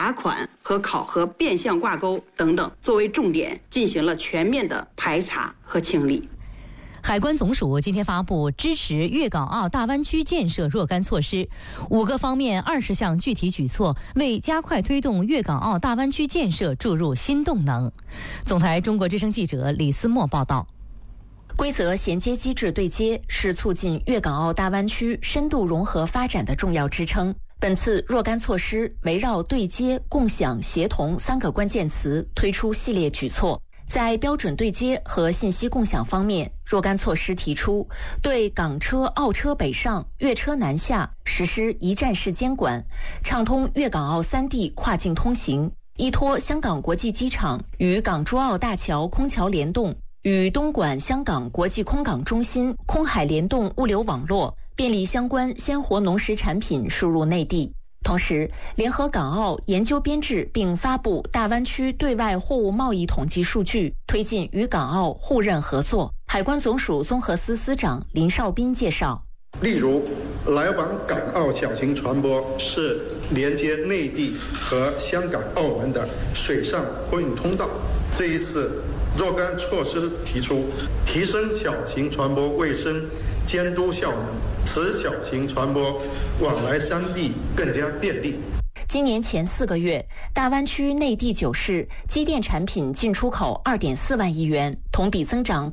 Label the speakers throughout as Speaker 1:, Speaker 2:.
Speaker 1: 罚款和考核变相挂钩等等作为重点，进行了全面的排查和清理。
Speaker 2: 海关总署今天发布支持粤港澳大湾区建设若干措施，5个方面20项具体举措，为加快推动粤港澳大湾区建设注入新动能。总台中国之声记者李思墨报道。
Speaker 3: 规则衔接机制对接是促进粤港澳大湾区深度融合发展的重要支撑。本次若干措施围绕对接、共享、协同3个关键词推出系列举措。在标准对接和信息共享方面，若干措施提出对港车、澳车北上、粤车南下实施一站式监管，畅通粤港澳3地跨境通行，依托香港国际机场与港珠澳大桥空桥联动，与东莞香港国际空港中心空海联动物流网络，便利相关鲜活农食产品输入内地。同时，联合港澳研究编制并发布大湾区对外货物贸易统计数据，推进与港澳互认合作。海关总署综合司司长林绍斌介绍，
Speaker 4: 例如，来往港澳小型船舶是连接内地和香港、澳门的水上货运通道。这一次，若干措施提出，提升小型船舶卫生监督效能，使小型船舶往来3地更加便利。
Speaker 3: 今年前4个月，大湾区内地9市机电产品进出口2.4万亿元，同比增长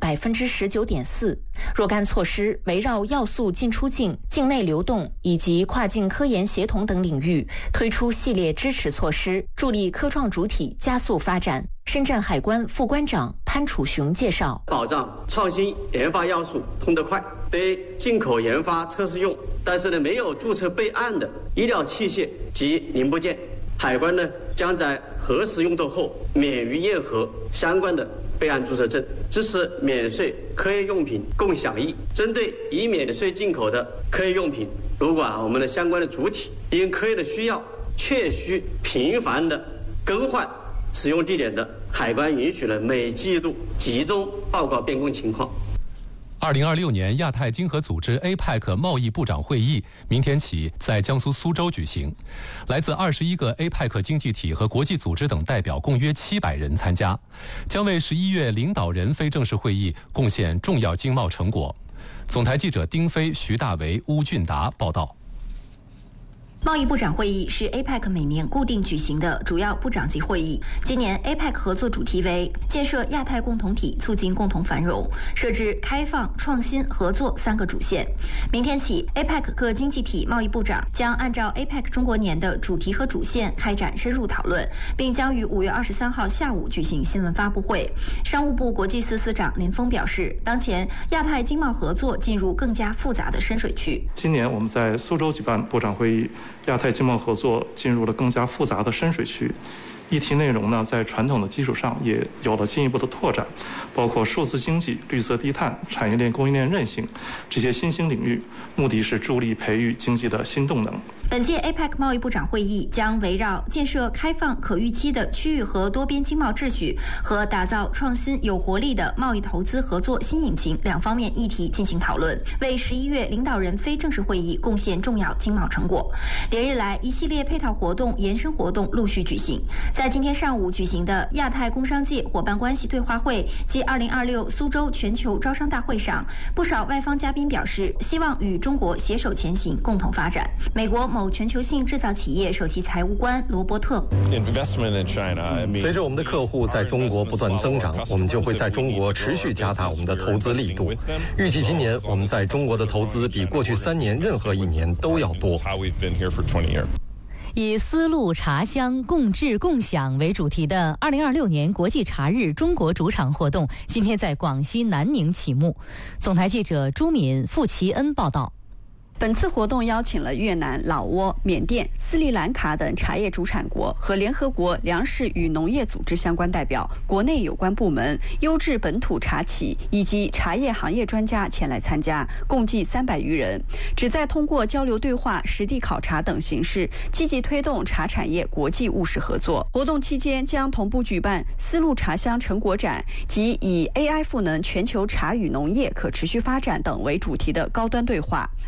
Speaker 3: 19.4%。若干措施围绕要素进出境、境内流动以及跨境科研协同等领域推出系列支持措施，助力科创主体加速发展。深圳海关副关长潘楚雄介绍，
Speaker 5: 保障创新研发要素通得快，对进口研发测试用但是没有注册备案的医疗器械及零部件，海关将在核实用作后免于验核相关的备案注册证，支持免税科研用品共享易。针对已免税进口的科研用品，如果我们的相关的主体因科研的需要确需频繁的更换使用地点的，海关允许了每季度集中报告变更情况。
Speaker 6: 2026年亚太经合组织 APEC 贸易部长会议明天起在江苏苏州举行，来自21个 APEC 经济体和国际组织等代表共约700人参加，将为11月领导人非正式会议贡献重要经贸成果。总台记者丁飞、徐大为、邬俊达报道。
Speaker 7: 贸易部长会议是 APEC 每年固定举行的主要部长级会议。今年 APEC 合作主题为建设亚太共同体，促进共同繁荣，设置开放、创新、合作3个主线。明天起 ，APEC 各经济体贸易部长将按照 APEC 中国年的主题和主线开展深入讨论，并将于5月23号下午举行新闻发布会。商务部国际司司长林峰表示，当前亚太经贸合作进入更加复杂的深水区。
Speaker 8: 今年我们在苏州举办部长会议，亚太经贸合作进入了更加复杂的深水区，议题内容呢，在传统的基础上也有了进一步的拓展，包括数字经济、绿色低碳、产业链供应链韧性这些新兴领域，目的是助力培育经济的新动能。
Speaker 7: 本届 APEC 贸易部长会议将围绕建设开放可预期的区域和多边经贸秩序和打造创新有活力的贸易投资合作新引擎2方面议题进行讨论，为11月领导人非正式会议贡献重要经贸成果。连日来，一系列配套活动、延伸活动陆续举行。在今天上午举行的亚太工商界伙伴关系对话会及2026苏州全球招商大会上，不少外方嘉宾表示希望与中国携手前行，共同发展。美国某全球性制造企业首席财务官罗伯特，
Speaker 9: 随着我们的客户在中国不断增长，我们就会在中国持续加大我们的投资力度。预计今年我们在中国的投资比过去3年任何一年都要多。
Speaker 2: 以丝路茶香共治共享为主题的2026年国际茶日中国主场活动今天在广西南宁启幕。总台记者朱敏、傅奇恩报道。
Speaker 1: 本次活动邀请了越南、老挝、缅甸、斯里兰卡等茶叶主产国和联合国粮食与农业组织相关代表、国内有关部门、优质本土茶企以及茶叶行业专家前来参加，共计300余人，旨在通过交流对话、实地考察等形式，积极推动茶产业国际务实合作。活动期间将同步举办丝路茶香成果展及以 AI 赋能全球茶与农业可持续发展等为主题的高端对话。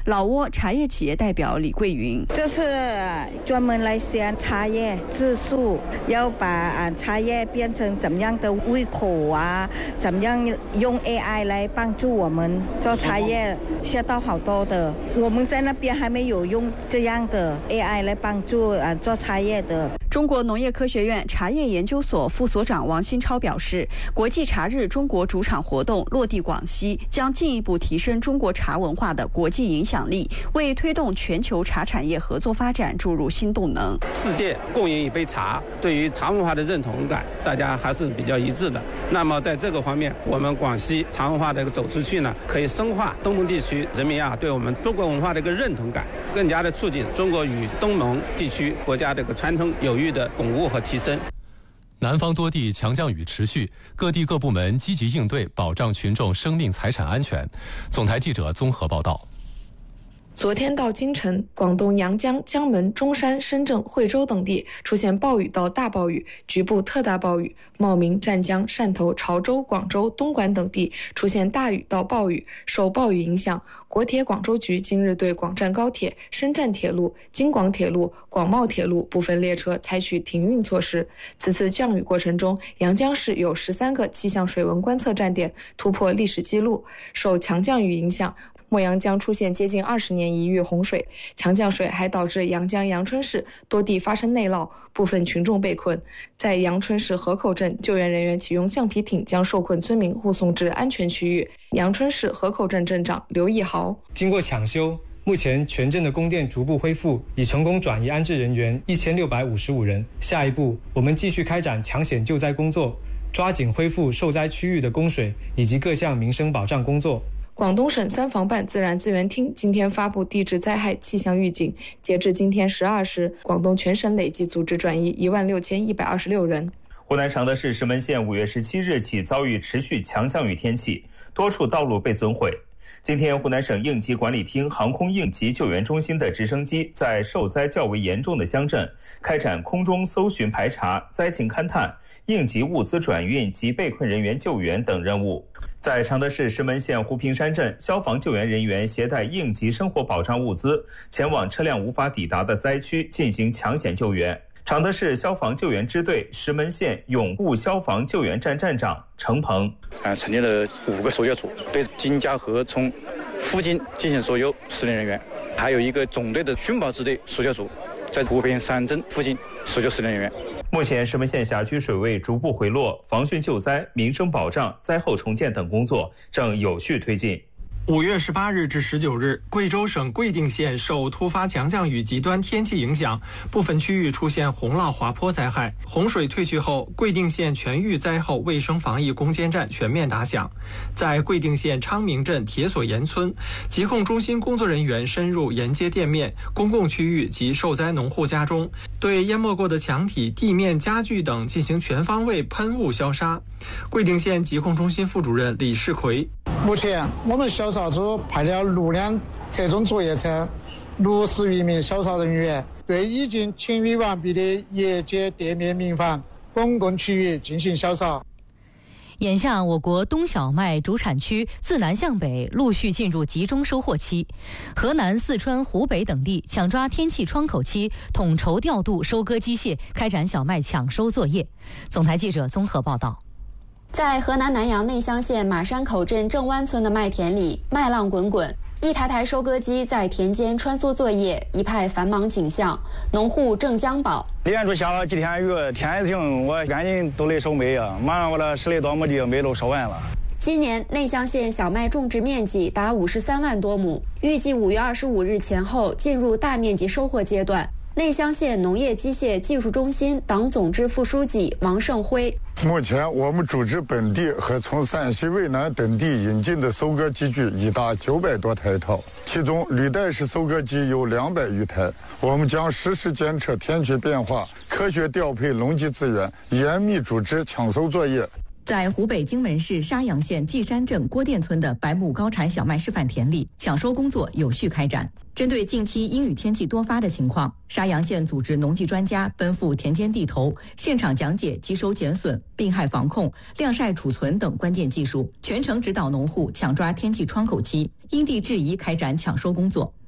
Speaker 1: 老挝茶叶企业代表李桂云：
Speaker 10: 这是专门来学茶叶质素，要把茶叶变成怎么样的胃口啊，怎么样用 AI 来帮助我们做茶叶，学到好多的。我们在那边还没有用这样的 AI 来帮助做茶叶的。
Speaker 1: 中国农业科学院茶叶研究所副所长王新超表示，国际茶日中国主场活动落地广西，将进一步提升中国茶文化的国际影响力，为推动全球茶产业合作发展注入新动能。
Speaker 11: 世界共饮一杯茶，对于茶文化的认同感，大家还是比较一致的。那么在这个方面，我们广西茶文化的一个走出去呢，可以深化东盟地区人民对我们中国文化的一个认同感，更加的促进中国与东盟地区国家的一个传统友谊的巩固和提升。
Speaker 6: 南方多地强降雨持续，各地各部门积极应对，保障群众生命财产安全。总台记者综合报道。
Speaker 12: 昨天到今晨，广东阳江、江门、中山、深圳、惠州等地出现暴雨到大暴雨，局部特大暴雨；茂名、湛江、汕头、潮州、广州、东莞等地出现大雨到暴雨。受暴雨影响，国铁广州局今日对广湛高铁、深湛铁路、京广铁路、广茂铁路部分列车采取停运措施。此次降雨过程中，阳江市有13个气象水文观测站点突破历史记录。受强降雨影响，墨阳江出现接近20年一遇洪水，强降水还导致阳江阳春市多地发生内涝，部分群众被困。在阳春市河口镇，救援人员启用橡皮艇将受困村民护送至安全区域。阳春市河口镇镇长刘义豪：
Speaker 13: 经过抢修，目前全镇的供电逐步恢复，已成功转移安置人员1655人。下一步，我们继续开展抢险救灾工作，抓紧恢复受灾区域的供水以及各项民生保障工作。
Speaker 12: 广东省三防办自然资源厅今天发布地质灾害气象预警，截至今天12时，广东全省累计组织转移16126人。
Speaker 14: 湖南常德市石门县5月17日起遭遇持续强降雨天气，多处道路被损毁。今天，湖南省应急管理厅航空应急救援中心的直升机在受灾较为严重的乡镇开展空中搜寻排查、灾情勘探、应急物资转运及被困人员救援等任务。在常德市石门县湖平山镇，消防救援人员携带应急生活保障物资前往车辆无法抵达的灾区进行抢险救援。常德市消防救援支队石门县永固消防救援站站长程鹏：
Speaker 15: 成立了5个搜救组，对金家河村附近进行搜救10人人员，还有一个总队的寻宝支队搜救组，在湖平山镇附近搜救10人人员。
Speaker 14: 目前石门县辖区水位逐步回落，防汛救灾、民生保障、灾后重建等工作正有序推进。
Speaker 16: 5月18日至19日，贵州省贵定县受突发强降雨极端天气影响，部分区域出现洪涝滑坡灾害。洪水退去后，贵定县全域灾后卫生防疫攻坚战全面打响。在贵定县昌明镇铁索岩村，疾控中心工作人员深入沿街店面、公共区域及受灾农户家中，对淹没过的墙体、地面、家具等进行全方位喷雾消杀。贵定县疾控中心副主任李世奎：
Speaker 17: 目前我们消杀组派了6辆特种作业车，60余名消杀人员，对已经清理完毕的业街、店面、民房、公共区域进行消杀。
Speaker 2: 眼下，我国冬小麦主产区自南向北陆续进入集中收获期，河南、四川、湖北等地抢抓天气窗口期，统筹调度收割机械，开展小麦抢收作业。总台记者综合报道。
Speaker 18: 在河南南阳内乡县马山口镇正湾村的麦田里，麦浪滚滚，一台台收割机在田间穿梭作业，一派繁忙景象。农户郑江宝：
Speaker 19: 连着下了几天雨，天一晴，我赶紧都来收麦呀！马上我的10来多亩地麦都收完了。
Speaker 18: 今年内乡县小麦种植面积达53万多亩，预计5月25日前后进入大面积收获阶段。内乡县农业机械技术中心党总支副书记王胜辉：
Speaker 20: 目前我们组织本地和从陕西渭南等地引进的收割机具已达900多台套，其中履带式收割机有200余台。我们将实时监测天气变化，科学调配农机资源，严密组织抢收作业。
Speaker 21: 在湖北荆门市沙洋县稷山镇郭店村的百亩高产小麦示范田里，抢收工作有序开展。针对近期阴雨天气多发的情况，沙洋县组织农技专家奔赴田间地头，现场讲解集收减损、病害防控、晾晒储存等关键技术，全程指导农户抢抓天气窗口期，因地制宜开展抢收工作。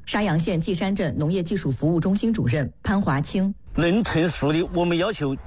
Speaker 21: 沙洋县稷山镇农业技术服务中心主任潘华清。
Speaker 4: 能成熟的，我们要求